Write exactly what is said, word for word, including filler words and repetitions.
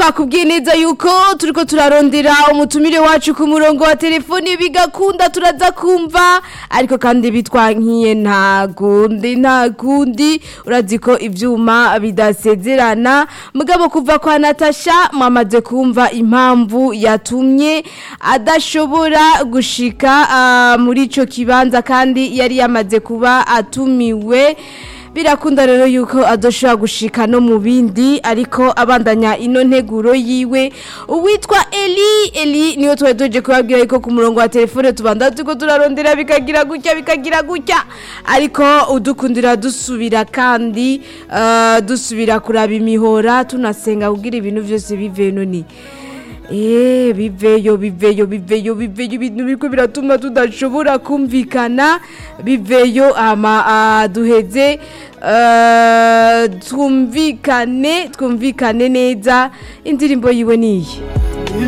nakubwiye neza yuko turiko turarondera umutumire wacu ku murongo wa telefoni bigakunda turaza kumva ariko kandi bitwankiye nta gundi nta gundi urazi ko ivyuma bidasezerana mugabo kuva kwa Natasha mwamaze kumva impamvu yatumye adashobora gushika uh, muri ico kibanza kandi yari yamaze kuba atumiwe birakunda rero yuko adoshobora gushika no mu bindi ariko abandanya ino nteguro yiwe uwitwa Eli Eli niyo twadoje kubabwira yuko ku murongo wa telefone tubanda tuko turarondera bikagira gutya bikagira gutya ariko udukundira dusubira kandi uh, dusubira kuraba imihora tunasenga kugira ibintu byose bive noni Eh biveyo biveyo biveyo biveyo ibintu biko biratuma tudashobora kumvikana biveyo ama uh, duheze uh, twumvikane twumvikane neza indirimbo yiwe niye